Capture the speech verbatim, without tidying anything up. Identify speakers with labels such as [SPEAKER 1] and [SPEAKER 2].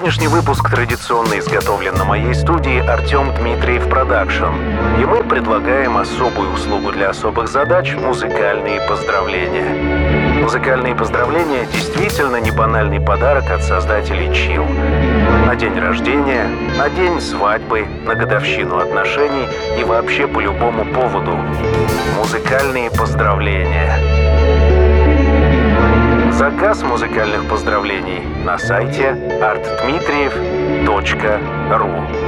[SPEAKER 1] Сегодняшний выпуск традиционно изготовлен на моей студии Артем Дмитриев Продакшн. И мы предлагаем особую услугу для особых задач – музыкальные поздравления. Музыкальные поздравления – действительно не банальный подарок от создателей Chill. На день рождения, на день свадьбы, на годовщину отношений и вообще по любому поводу. Музыкальные поздравления. Заказ музыкальных поздравлений на сайте арт дмитриев точка ру.